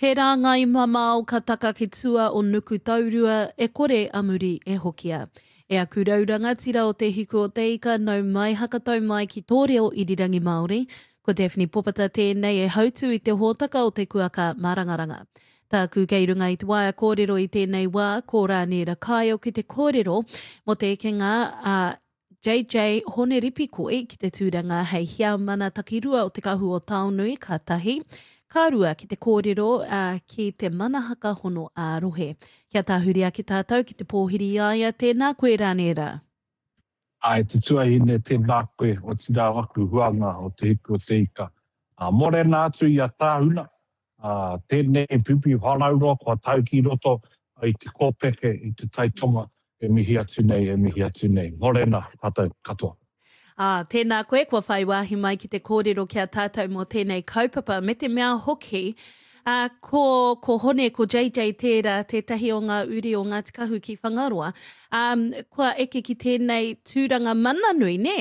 He rā ngai mamao ka taka ki tua o nuku taurua e kore amuri e hokia. E aku rauranga tira o te hiku o te ika nau mai hakatau mai ki tō reo irirangi Māori. Ko Daphne Popata tēnei e hautu i te hōtaka o te kuaka Marangaranga. Tā ku kei runga i te waia kōrero i tēnei wā, ko rānera kai o ki te kōrero mo te ekenga JJ Honeripi koe ki te tūranga hei hia mana takirua o te kahu o Taonui ka tahi. Ka rua ki te kōrero ki te manahaka hono a rohe. Kia tāhuria ki tātou ki te pōhiri aia, tēnā koe rānera. Ai te tuahine tēnā koe o tina waku huanga o te hiku o te ika. Morena atu i a tāhuna, tēnei pipi whanauroa kua tau ki roto i te kōpeke i te taitonga e mihi atu nei. Morena pata katoa. Tēnā koe, kua whai wāhi mai ki te kōrero kia tātou mō tēnei kaupapa. Me te mea hoki, ko hone, ko JJ tērā, tētahi o ngā uri o ngā tikahu ki Whangaroa, kua eke ki tēnei tūranga mananui, ne?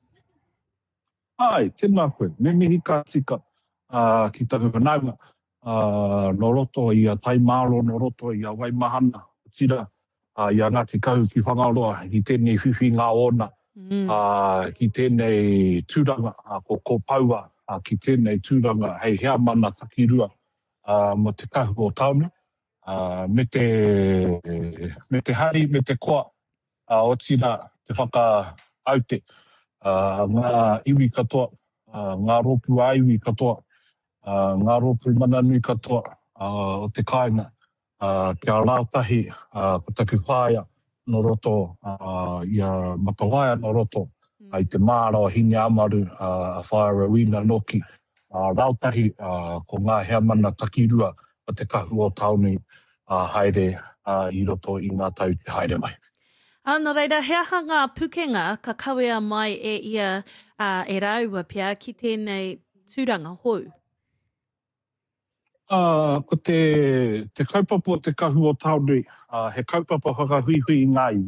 Ai, tēnā koe. Me mihi ka tika ki taku whanaunga. No roto i a Taimālo, no roto i a Waimahana, tira, i a ngā tikahu ki Whangaroa, i tēnei whiwhi ngā ona. Ki tēnei tūranga ko paua, ki tēnei tūranga hei hea mana takirua mo te kahu o taunu. Me te hari, me te koa o tina te whaka aute. Ngā iwi katoa, ngā ropu a iwi katoa, ngā ropu mananui katoa o te kāinga. Kia rātahi, ko taku whāia. No roto i a Matawai no roto i te māra o hine amaru a Whaerawina Noki rautahi ko ngā hea mana takirua o te kahu o Taonui haere i roto i ngā tau te haere mai. Nā reira, hea ngā pukenga ka kawea mai e ia e raua pia ki tēnei tūranga hou? Ko te kaupapa o te kahu o Taonui, he kaupapa whakahuihui ngā iwi.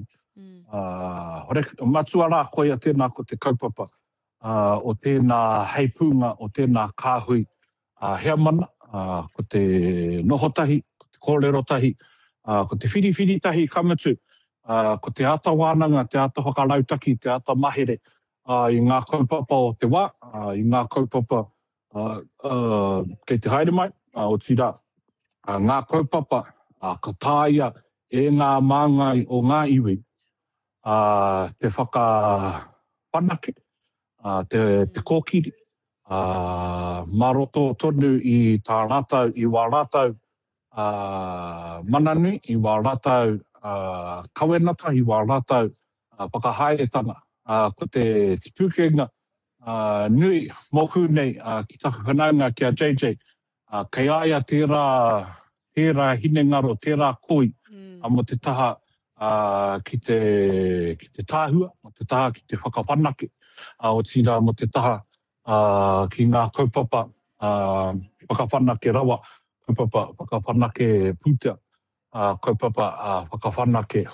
Matua rā koe a tēnā ko te kaupapa o tēnā heipunga, o tēnā kāhui. Hea mana, ko te nohotahi, ko te kōrerotahi, ko te whiriwhiritahi kamatu, ko te ata wānanga, te ata whakarautaki, te ata mahere, i ngā kaupapa o te wā, i ngā kaupapa kei te haere mai. O tira, ngā kaupapa, ka tāia e ngā māngai o ngā iwi, te whakawhanake, te kōkiri, maroto tonu i tā rātau, i wā rātau mananui, i wā rātau kawenata, i wā rātau whakahaeretanga. Ko te pukenga nui moku nei ki taku whanaunga ki a JJ, kei aia tērā hinengaro, tērā koi, mo te taha ki te tāhua, mo te taha ki te whakawhanake, o tira mo te taha ki ngā kaupapa whakawhanake rawa, kaupapa whakawhanake puta, kaupapa whakawhanake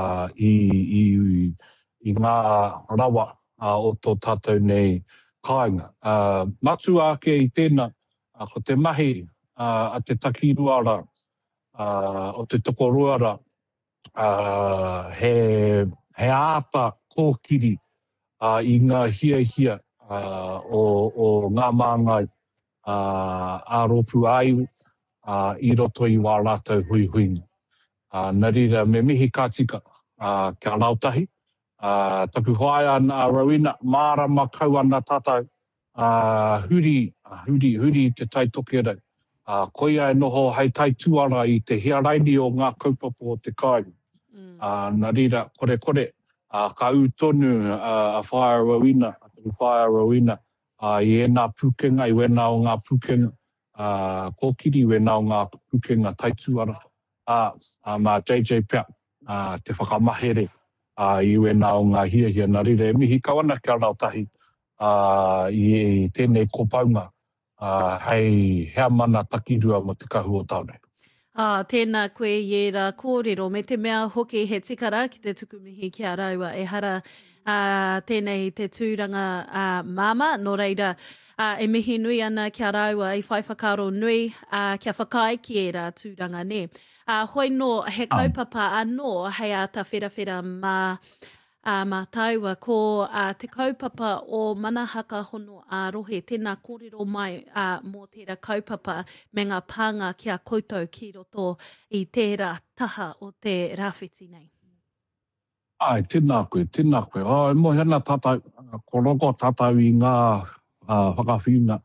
i ngā rawa o tō tātou nei kāinga. Matu ake i tēnā, ko te mahi a te takiruara, o te tokoruara, he āta kōkiri i ngā hia o ngā māngai a ropu aiu i roto i wā rātou huihuinga. Nā rira me mihi kātika kia rautahi. Taku hoaia nā Rowena, mārama kau ana tātou huri te taitoke rau. Koia e noho hei tai tuara i te hiaraini o ngā kaupapa o te kai. Nā rira, kore, ka utonu a Whaia Rowena, i ena pukenga, i wena o ngā pukenga, kōkiri wena o ngā pukenga tai tuara. Ma JJ pia, te whakamahere, i wena o ngā hia, nā rira, e mihi kawana kia rautahi, i tēnei kōpaunga hei hea mana takirua mo te kahu o Taonui. Tēnā koe i rā kōrero me te mea hoki he tikara ki te tukumihi ki a raua e hara tēnei te tūranga māma. Nō reira, e mihi nui ana ki a raua i whai whakaro nui kia whakai ki e rā tūranga ne. Hoi no he kaupapa anō hei a ta whera mā taua ko te kaupapa o Manahaka Hono a Rohe, tēnā kōrero mai mō tērā kaupapa me ngā pānga kia koutou ki roto i tērā taha o te rāwhiti nei. Ai, tēnā koe, tēnā koe. E mo hena tātou, ko roko tātou i ngā whakawhiunga,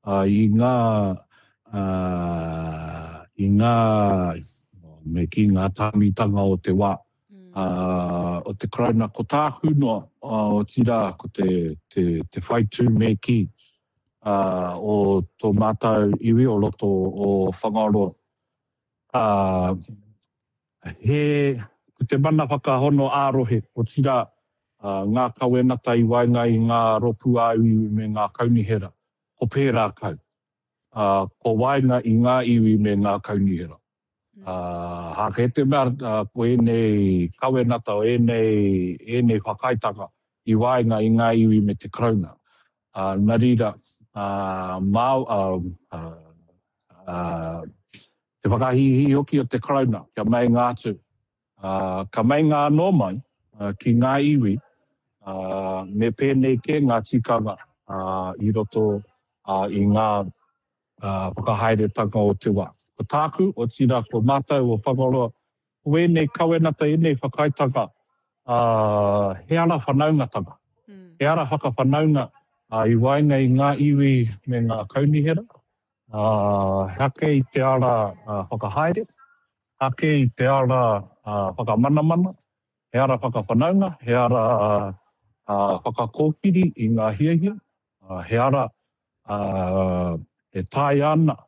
i ngā me ki ngā tāmitanga o te wā. O te krauna, ko tāku noa o tira ko te whaitu me ki o tō mātou iwi o loto o whangaroa. Ko te mana whakahono ārohe o tira ngā kawenata i wainga i ngā ropu āiwi me ngā kaunihera. Ko pērā kau. Ko wainga i ngā iwi me ngā kaunihera. Hake te mea ko enei kawenata o enei whakaitanga i wainga i ngā iwi me te krauna. Nā rira, te whakahihi hoki o te krauna, kia mai ngā atu. Ka mai ngā anō mai ki ngā iwi, me pēnei ke ngā tikanga i roto i ngā whakahaeretanga o te wā. Ko tāku, o tira ko mātou o whangaroa, ko enei kawenata, enei whakaitanga, he ara whanaungatanga. He ara whakawhanaunga i wainga i ngā iwi me ngā kaunihera. Hake i te ara whakahaere, hake i te ara whakamanamana, he ara whakawhanaunga, he ara whakakōkiri i ngā hiahia, he ara e tāi ana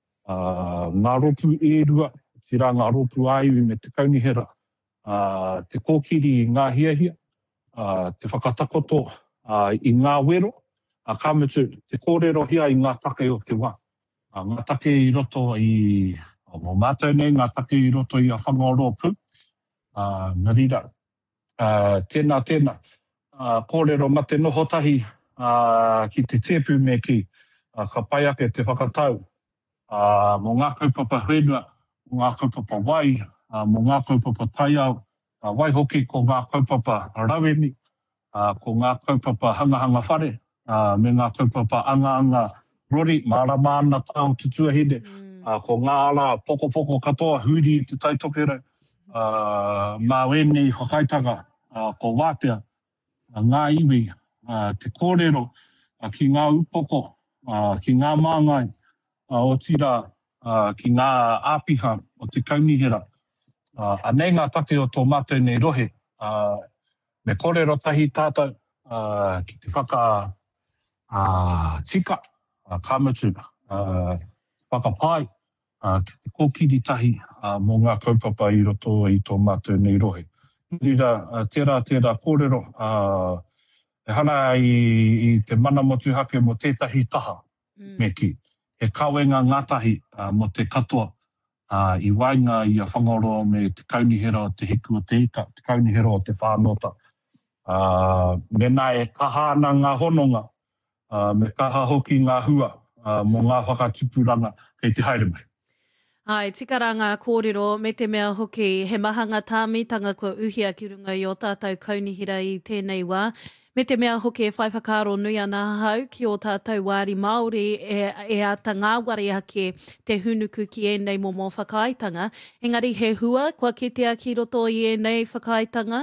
ngā ropu e rua, tira ngā ropu aiwi me te kaunihera, te kōkiri i ngā hiahia, te whakatakoto i ngā wero, ka mutu te kōrero hia i ngā take o te wā. Ngā take i roto i, o mātou nei, ngā take i roto i a whangaroa pū. Nā rira, tēnā, kōrero ma te noho tahi ki te tepu me ki, ka pai ake te whakatau. Mō ngā kaupapa whenua, mō ngā kaupapa wai, mō ngā kaupapa taiao, wai hoki ko ngā kaupapa rawemi, ko ngā kaupapa hangahanga whare, me ngā kaupapa anga rori, marama ana tāo tutuahine, ko ngā ala poko katoa huri te taitopere, mā wenei whakaitanga, ko wātea, ngā iwi, te kōrero, ki ngā upoko, ki ngā māngai, o tira ki ngā āpiha o te kaunihera. Anei ngā take o tō mātou nei rohe, me kōrero tahi tātou ki te whaka tika, ka mutu, whakapai, ki te kōkiri tahi mō ngā kaupapa i roto i tō mātou nei rohe. Rira, tērā kōrero, e hana i te mana motu hake mo tētahi taha me ki. He kawenga ngātahi mo te katoa i wainga i a whangaroa me te kaunihera o te hiku o te ika, te kaunihera o te whānota. Mena e kaha ana ngā hononga, me kaha hoki ngā hua mo ngā whakatupuranga kei te haere mai. Ai, tikara ngā kōrero me te mea hoki he mahanga tāmitanga kua uhia ki runga i o tātou kaunihera i tēnei wā. Me te mea hoki e whai whakaro nui ana hau ki o tātou wāri Māori e ata ngā wari ake te hunuku ki enei mō whakaaitanga. Engari he hua, kua kitea ki roto i enei whakaaitanga?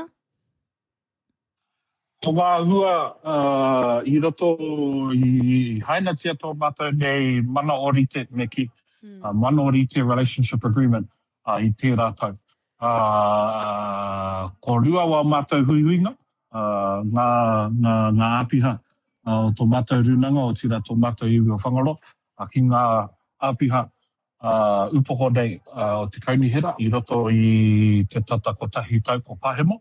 Ko ngā hua i roto i hainatia tō mātou nei mana orite me ki, mana orite relationship agreement i tērā tau. Ko rua wā mātou huihuinga, ngā āpiha o tō mātou runanga o tira tō mātou iwi o whangaroa, ki ngā āpiha upoko nei o te kaunihera i roto i te tata ko tahi tau ko Pahemo.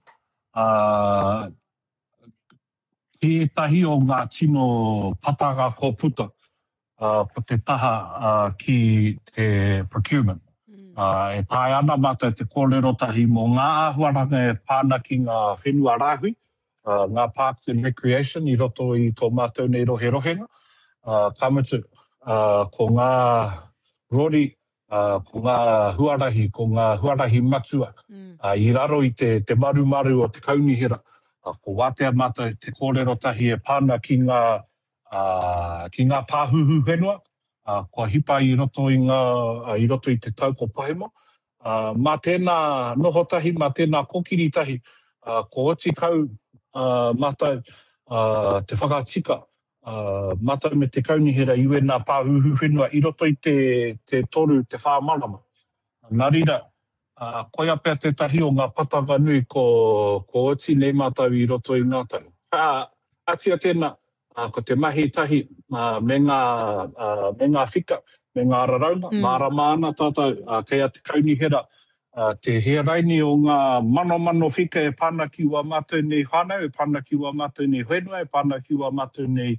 Tahi o ngā tino patanga ko puta, ko te taha ki te procurement. E tae ana mātai te kōrero tahi mō ngā ahuaranga e pāna ki ngā whenua rāhui, ngā Parks and Recreation i roto i tō mātou nei rohe rohenga. Kamutu, ko ngā rori, ko ngā huarahi, ko ngā huarahi matua, i raro i te maru o te kaunihira. Ko wātea mātai te kōrero tahi e pāna ki ngā pāhuhu whenua, ko hipa i roto i te tau ko Pahemo. Mā tēnā noho tahi, mā tēnā kokiri tahi, ko oti kau mātai te whakatika, mātai me te kaunihira iwe nā pāhuhu whenua i roto i te toru, te whāmarama. Nā rira, koia pia te tahi o ngā patanga nui ko oti nei mātai i roto i ngā tau. Atia tēnā, ko te mahi tahi me ngā whika, me ngā raraunga, mārama ana tātou, kei te kaunihira, te hearaini o ngā mano whika e pāna ki wā mātou nei whānau, e pāna ki wā mātou nei whenua, e pāna ki wā mātou nei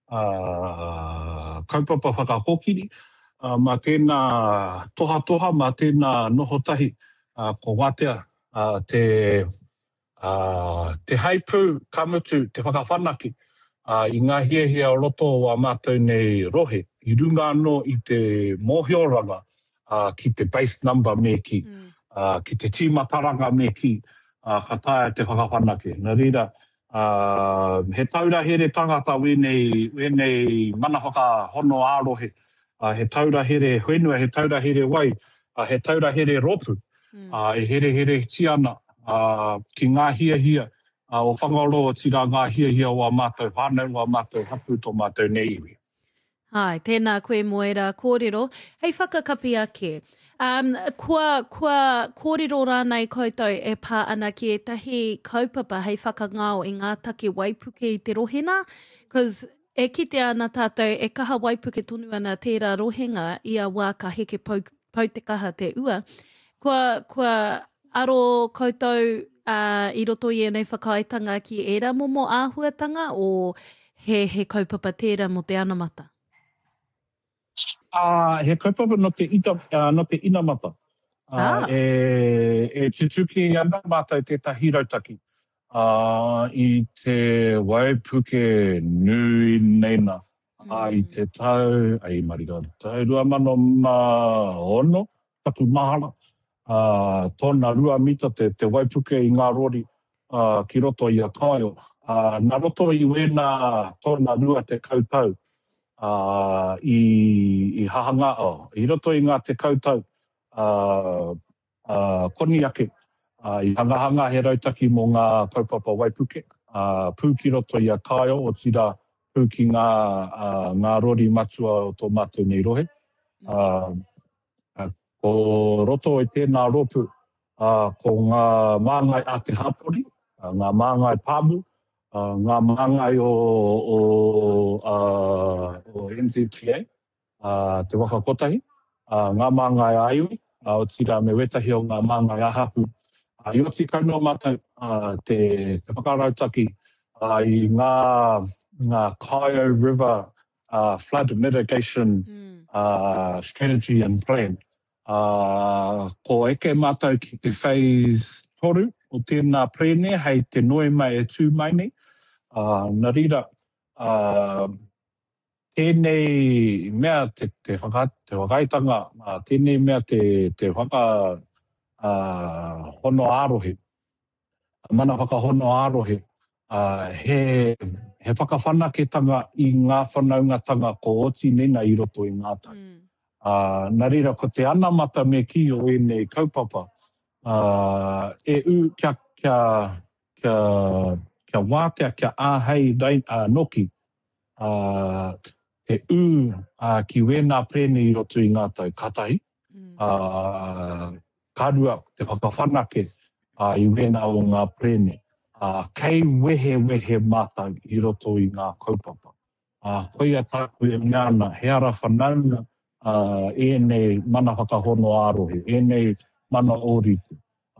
kaupapa whakahokiri, mā tēnā toha, mā tēnā noho tahi, ko wātea te haipū kamutu, te whakawhanaki, i ngā hiahia o roto o wā mātou nei rohe, i runga anō i te mōhioranga ki te base number me ki, ki te tīmataranga me ki, kataia te whakawhanaki. Nā rira, he taura here tangata wenei mana whakahono ārohe, he taura here whenua, he taura here wai, he taura here ropu, e here tiana ki ngā hiahia, o whangauro o tira ngā hiahia o mātou whānau, o mātou hapu tō mātou nei iwi. Hai, tēnā koe moera kōrero. Hei whakakapi ake. Kua kōrero rānei koutou e pā ana ki e tahi kaupapa hei whakangao i ngā take waipuke i te rohena, because e kite ana tātou e kaha waipuke tonu ana tērā rohenga ia wā ka heke pau te kaha te ua. Kua aro koutou i roto i enei whakaaetanga ki era momo āhuatanga o he kaupapa tērā mo te anamata? He kaupapa no te inamata. E tutuki ana mātai te tahi rautaki. I te waipuke nui neina. I te tau, tau 2006, taku mahara. Tōna rua mita te waipuke i ngā rori ki roto i a Kaio. Nā roto i wēnā tōna rua te kaupau i hahanga i roto i ngā te kautau koni ake i hangahanga he rautaki mō ngā kaupapa waipuke. Pū ki roto i a Kaio o tira pū ki ngā rori matua o tō mātou nei rohe. Ko roto i tēnā ropu, ko ngā māngai a te hapori, ngā māngai pāmu, ngā māngai o NZTA, te wakakotahi, ngā māngai aiwi, o tira me wetahi o ngā māngai ahapu. I oti kaunua mātai te whakarautaki i ngā Kaio River Flood Mitigation Strategy and Plan. Ko eke mātou ki te phase toru o tēnā prene hei te noe mai e tū mai nei. Nā rira, tēnei mea te whakaitanga, tēnei mea te whaka hono ārohe, mana whakahono ārohe, he whakawhanaketanga i ngā whanaungatanga ko oti nena i roto i ngā tau. Nā rira, ko te anamata me ki o enei kaupapa, e u kia wātea, kia āhei noki, te u ki wēnā prene i roto i ngā tau katahi, karua te whakawhanake i wēnā o ngā prene, kei wehe mātai i roto i ngā kaupapa. Koia tāku e ngāna, he ara whanaunga, enei mana whakahono ārohe, enei mana ōritu,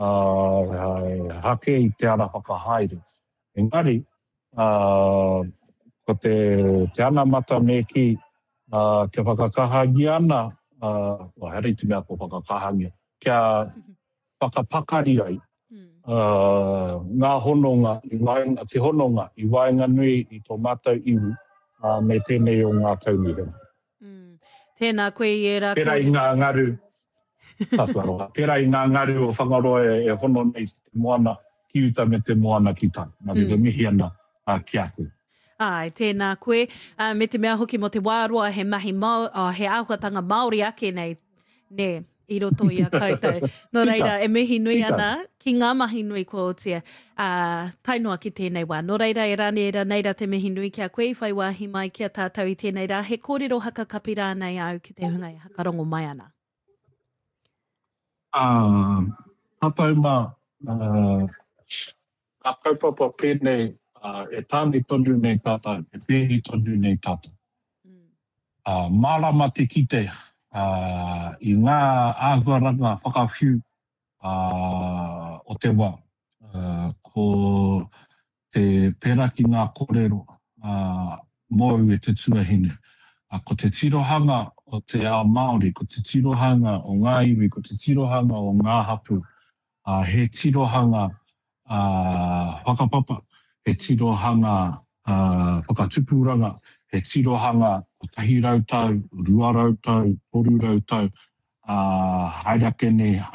hake i te ara whakahaere. Engari, ko te anamata me ki, ke whakakahangi ana, here i te mea ko whakakahangi, kia whakapakari ai. Ngā hononga, te hononga, i waenga nui i tō mātou iwi, me tēnei o ngā kauniranga. Tēnā koe i e rā. Pērai ngā ngaru, pērai ngā ngaru o whangaroa e hono nei te moana ki uta me te moana ki tai. Nā rira mihi ana ki atu. Ai, tēnā koe. Me te mea hoki mo te wāroa he mahi he āhuatanga Māori ake nei, ne, i roto i a koutou. No reira, e mihi nui ana ki ngā mahi nui ko o tia tainoa ki tēnei wā. No reira, e rāne era neira te mihi nui kia koe, whai wāhi mai kia tātou i tēnei rā. He kōrero haka kapi rānei au ki te hunga i hakarongo mai ana. Tātou mā, ka kaupapa pēnei e tāni tonu nei tātou, e pēhi tonu nei tātou. Mārama te kite, i ngā āhuaranga whakawhiu o te wā. Ko te pēra ki ngā kōrero mōu e te tuahine. Ko te tirohanga o te ao Māori, ko te tirohanga o ngā iwi, ko te tirohanga o ngā hapu. He tirohanga whakapapa, he tirohanga whakatupuranga, he tirohanga o tahi rautau, rua rautau, toru rautau, hairakene.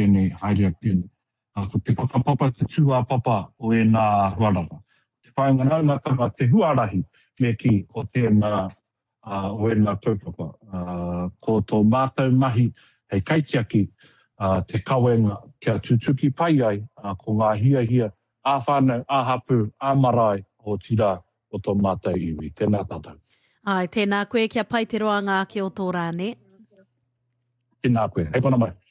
Ko te whakapapa, te tuapapa o e nā huarara. Te whainganaumatanga te huarahi me ki o tēnā o e nā kaupapa. Ko tō mātou mahi hei kaitiaki te kawenga kia tutuki pai ai ko ngā hia, āwhānau, āhapu, āmarae o tira o tō mātou iwi. Tēnā tātou. Ai, tēnā koe kia pai te roanga ki o tō rāne. Tēnā koe. Hei kona mai.